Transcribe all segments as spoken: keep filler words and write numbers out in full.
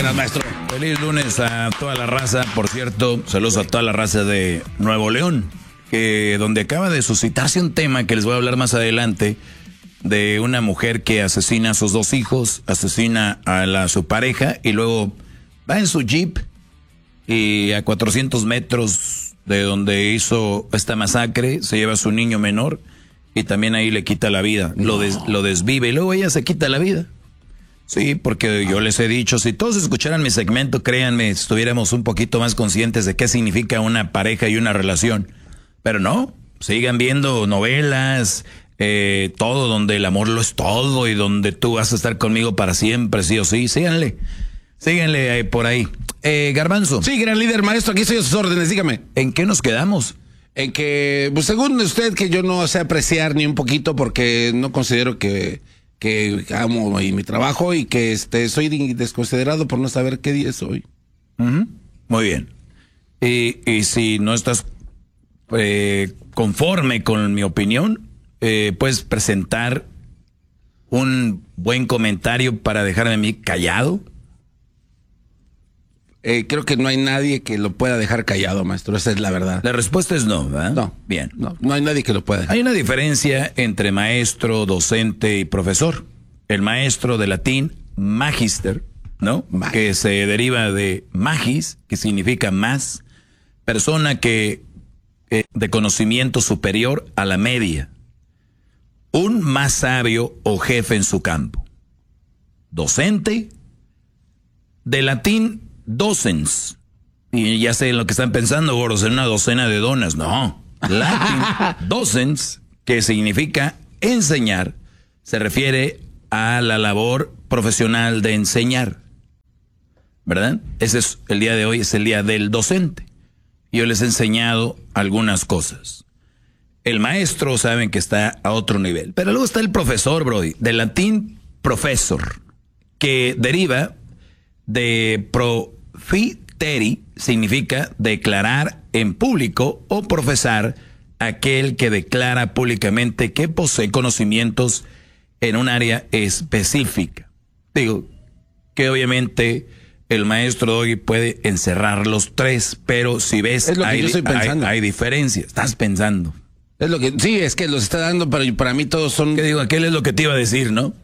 Buenas, maestro. Feliz lunes a toda la raza. Por cierto, saludos a toda la raza de Nuevo León, que donde acaba de suscitarse un tema que les voy a hablar más adelante, de una mujer que asesina a sus dos hijos, asesina a, la, a su pareja y luego va en su jeep y a cuatrocientos metros de donde hizo esta masacre se lleva a su niño menor y también ahí le quita la vida, no. lo, des, lo desvive y luego ella se quita la vida. Sí, porque yo les he dicho, si todos escucharan mi segmento, créanme, estuviéramos un poquito más conscientes de qué significa una pareja y una relación. Pero no, sigan viendo novelas, eh, todo donde el amor lo es todo y donde tú vas a estar conmigo para siempre, sí o sí. Síganle, síganle eh, por ahí. Eh, Garbanzo. Sí, gran líder, maestro, aquí estoy a sus órdenes, dígame. ¿En qué nos quedamos? En que, pues según usted, que yo no sé apreciar ni un poquito porque no considero que... que amo y mi trabajo y que este soy desconsiderado por no saber qué día es hoy. Uh-huh. Muy bien. Y, y si no estás eh, conforme con mi opinión, eh, puedes presentar un buen comentario para dejarme a mí callado. Eh, creo que no hay nadie que lo pueda dejar callado, maestro. Esa es la verdad. La respuesta es no, ¿verdad? No. Bien. No, no hay nadie que lo pueda dejar. Hay una diferencia entre maestro, docente y profesor. El maestro de latín, magister, ¿no? Mag. Que se deriva de magis, que significa más. Persona que eh, de conocimiento superior a la media. Un más sabio o jefe en su campo. Docente, de latín, docens. Y ya sé lo que están pensando, gordos, en una docena de donas. No. Latin docens, que significa enseñar, se refiere a la labor profesional de enseñar. ¿Verdad? Ese es el día de hoy, es el día del docente. Yo les he enseñado algunas cosas. El maestro, saben que está a otro nivel. Pero luego está el profesor, Brody, del latín professor, que deriva de profiteri, significa declarar en público o profesar, aquel que declara públicamente que posee conocimientos en un área específica. Digo, que obviamente el maestro hoy puede encerrar los tres, pero si ves, es lo que hay, yo estoy pensando. Hay, hay diferencias. Estás pensando. Es lo que, sí, es que los está dando, pero para mí todos son... ¿Qué digo? Aquel es lo que te iba a decir, ¿no?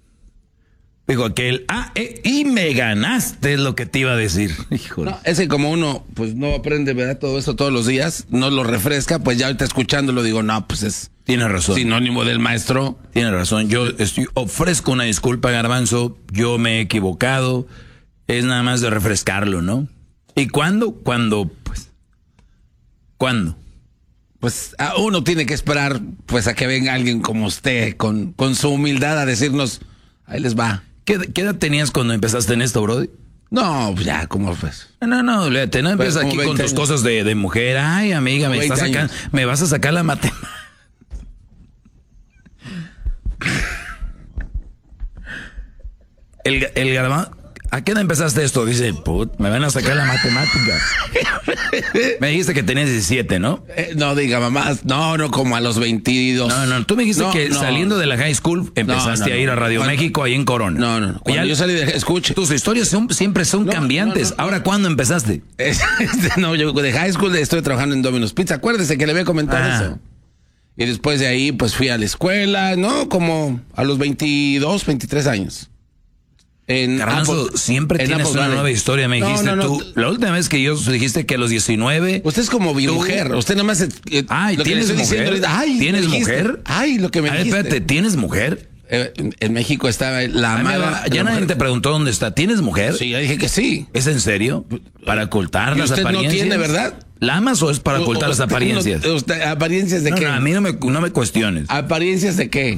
Dijo aquel, ah, eh, y me ganaste, es lo que te iba a decir. Híjole. No, es que como uno, pues no aprende, ¿verdad? Todo esto todos los días, no lo refresca, pues ya ahorita escuchándolo digo, no, pues es... Tiene razón. Sinónimo del maestro. Tiene razón. Yo estoy, ofrezco una disculpa, Garbanzo. Yo me he equivocado. Es nada más de refrescarlo, ¿no? ¿Y cuándo? Cuando, pues... ¿Cuándo? Pues a uno tiene que esperar, pues, a que venga alguien como usted, con, con su humildad a decirnos, ahí les va. ¿Qué, ¿Qué edad tenías cuando empezaste en esto, Brody? No, pues ya, ¿cómo pues? No, no, léate, no empiezas aquí con tus años. Cosas de, de mujer. Ay, amiga, me, estás sacando, me vas a sacar la matemática. El, el Garbanzo, ¿a qué edad empezaste esto? Dice, put, me van a sacar la matemática. Me dijiste que tenías diecisiete, ¿no? Eh, no diga mamás, no, no, como a los veintidós. No, no, tú me dijiste no, que no. Saliendo de la high school empezaste no, no, a ir a Radio cuando, México ahí en Corona. No, no, no. Cuando ya, yo salí de, escuche. Tus historias son, siempre son no, cambiantes. No, no, Ahora, ¿cuándo empezaste? Este, no, yo de high school estoy trabajando en Domino's Pizza. Acuérdese que le había comentado ah. eso. Y después de ahí, pues fui a la escuela, ¿no? Como a los veintidós, veintitrés años. En Carranzo, Apple, siempre en tienes Apple una Valley. Nueva historia, me dijiste no, no, no, tú. La última vez que yo dijiste que a los diecinueve... Usted es como mi tú, mujer, usted nada más... Eh, ay, ¿tienes mujer? Diciendo, ay, ¿Tienes mujer? Ay, lo que me ay, dijiste. Espérate, ¿tienes mujer? Eh, en, en México estaba la amada... Ya nadie te preguntó dónde está. ¿Tienes mujer? Sí, ya dije que sí. ¿Es en serio? ¿Para ocultar las apariencias? ¿Usted no tiene, verdad? ¿La amas o es para ocultar o, las apariencias? No, usted, ¿Apariencias de no, qué? No, a mí no me, no me cuestiones. ¿Apariencias de qué?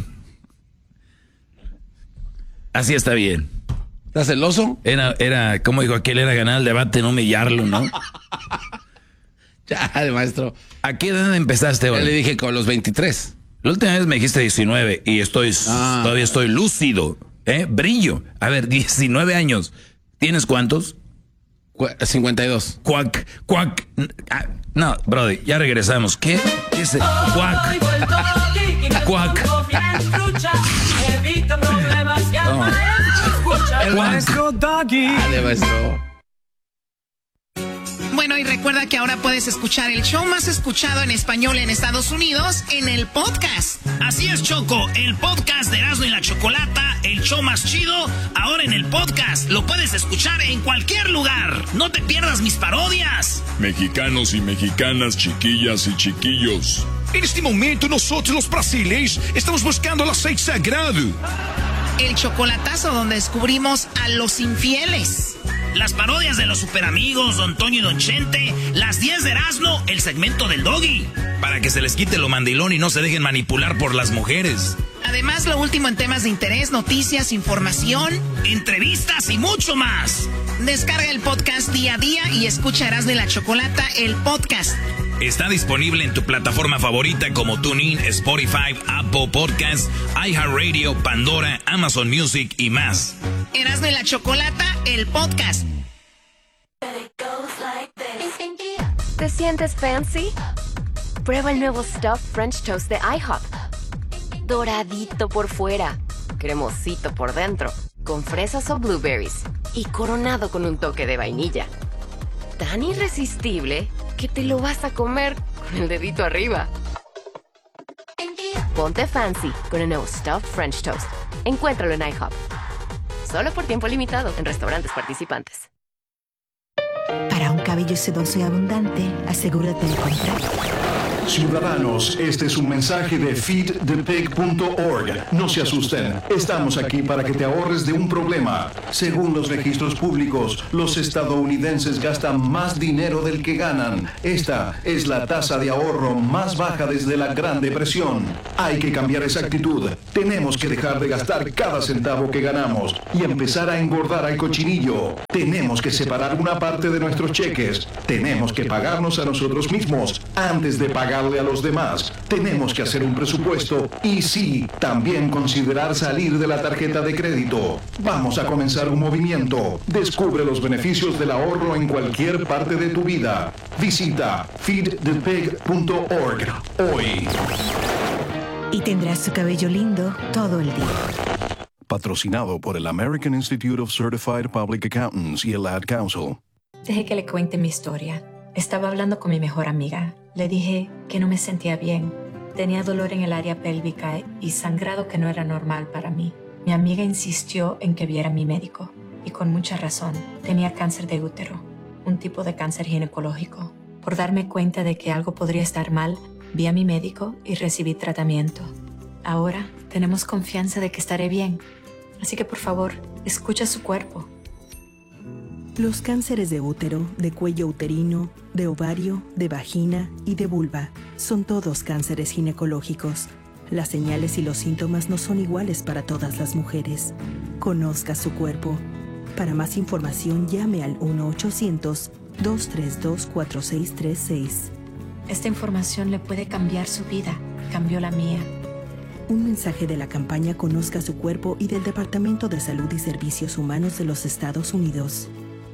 Así está bien. ¿Estás celoso? Era, era, como dijo aquel, era ganar el debate, no humillarlo, ¿no? Ya, maestro. ¿A qué edad empezaste hoy? Le dije con los veintitrés. La última vez me dijiste diecinueve y estoy, ah. todavía estoy lúcido, ¿eh? Brillo. A ver, diecinueve años. ¿Tienes cuántos? cincuenta y dos. Cuac, cuac. Ah, no, brody, ya regresamos. ¿Qué? ¿Qué es el cuac? Cuac. No. El maestro Doggy. Dale, maestro. Bueno, y recuerda que ahora puedes escuchar el show más escuchado en español en Estados Unidos en el podcast. Así es, Choco, el podcast de Erasmo y la Chocolata, el show más chido, ahora en el podcast. Lo puedes escuchar en cualquier lugar. No te pierdas mis parodias. Mexicanos y mexicanas, chiquillas y chiquillos. En este momento nosotros los brasileños estamos buscando el aceite sagrado. El chocolatazo donde descubrimos a los infieles. Las parodias de los superamigos, Don Toño y Don Chente, las diez de Erasmo, el segmento del Doggy. Para que se les quite lo mandilón y no se dejen manipular por las mujeres. Además, lo último en temas de interés, noticias, información, entrevistas y mucho más. Descarga el podcast día a día y escucha Erasmo y la Chocolata, el podcast. Está disponible en tu plataforma favorita como TuneIn, Spotify, Apple Podcasts, iHeartRadio, Pandora, Amazon Music y más. Erasmo y la Chocolata, el podcast. ¿Te sientes fancy? Prueba el nuevo Stuffed French Toast de IHOP. Doradito por fuera, cremosito por dentro, con fresas o blueberries y coronado con un toque de vainilla. Tan irresistible que te lo vas a comer con el dedito arriba. Ponte fancy con el nuevo Stuffed French Toast. Encuéntralo en IHOP. Solo por tiempo limitado en restaurantes participantes. Para un cabello sedoso y abundante, asegúrate de comprar. Ciudadanos, este es un mensaje de feed the pig punto org. No se asusten, estamos aquí para que te ahorres de un problema. Según los registros públicos, los estadounidenses gastan más dinero del que ganan. Esta es la tasa de ahorro más baja desde la Gran Depresión. Hay que cambiar esa actitud. Tenemos que dejar de gastar cada centavo que ganamos y empezar a engordar al cochinillo. Tenemos que separar una parte de nuestros cheques. Tenemos que pagarnos a nosotros mismos antes de pagar a los demás. Tenemos que hacer un presupuesto y sí, también considerar salir de la tarjeta de crédito. Vamos a comenzar un movimiento. Descubre los beneficios del ahorro en cualquier parte de tu vida. Visita feed the pig punto org hoy. Y tendrás tu cabello lindo todo el día. Patrocinado por el American Institute of Certified Public Accountants y el Ad Council. Deje que le cuente mi historia. Estaba hablando con mi mejor amiga. Le dije que no me sentía bien. Tenía dolor en el área pélvica y sangrado que no era normal para mí. Mi amiga insistió en que viera a mi médico. Y con mucha razón. Tenía cáncer de útero, un tipo de cáncer ginecológico. Por darme cuenta de que algo podría estar mal, vi a mi médico y recibí tratamiento. Ahora tenemos confianza de que estaré bien. Así que por favor, escucha su cuerpo. Los cánceres de útero, de cuello uterino, de ovario, de vagina y de vulva son todos cánceres ginecológicos. Las señales y los síntomas no son iguales para todas las mujeres. Conozca su cuerpo. Para más información llame al uno ochocientos, dos tres dos, cuatro seis tres seis. Esta información le puede cambiar su vida. Cambió la mía. Un mensaje de la campaña Conozca su cuerpo y del Departamento de Salud y Servicios Humanos de los Estados Unidos.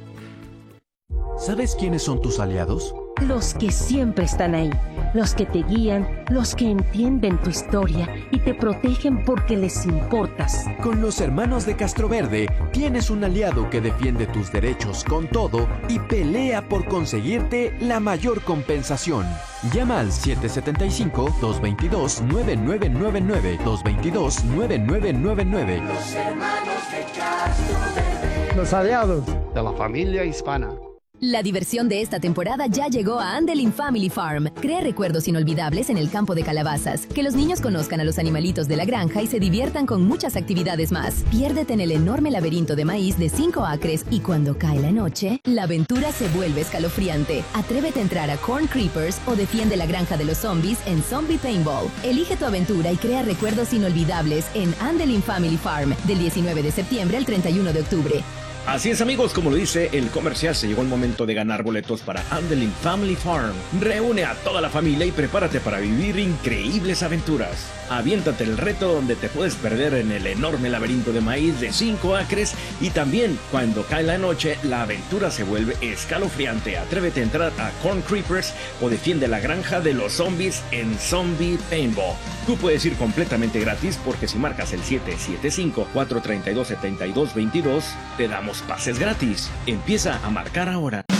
¿Sabes quiénes son tus aliados? Los que siempre están ahí, los que te guían, los que entienden tu historia y te protegen porque les importas. Con los hermanos de Castroverde tienes un aliado que defiende tus derechos con todo y pelea por conseguirte la mayor compensación. Llama al siete siete cinco, dos dos dos, nueve nueve nueve nueve, dos dos dos, nueve nueve nueve nueve. Los hermanos de Castroverde. Los aliados de la familia hispana. La diversión de esta temporada ya llegó a Andelin Family Farm. Crea recuerdos inolvidables en el campo de calabazas. Que los niños conozcan a los animalitos de la granja y se diviertan con muchas actividades más. Piérdete en el enorme laberinto de maíz de cinco acres y cuando cae la noche, la aventura se vuelve escalofriante. Atrévete a entrar a Corn Creepers o defiende la granja de los zombies en Zombie Paintball. Elige tu aventura y crea recuerdos inolvidables en Andelin Family Farm del diecinueve de septiembre al treinta y uno de octubre. Así es, amigos, como lo dice el comercial, se llegó el momento de ganar boletos para Andelin Family Farm. Reúne a toda la familia y prepárate para vivir increíbles aventuras. Aviéntate el reto donde te puedes perder en el enorme laberinto de maíz de cinco acres y también cuando cae la noche la aventura se vuelve escalofriante. Atrévete a entrar a Corn Creepers o defiende la granja de los zombies en Zombie Paintball. Tú puedes ir completamente gratis porque si marcas el siete siete cinco, cuatro tres dos, siete dos dos dos te damos pases gratis. Empieza a marcar ahora.